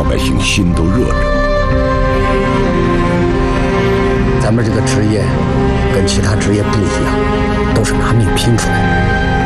百姓心都热着。 咱们这个职业跟其他职业不一样，都是拿命拼出来的。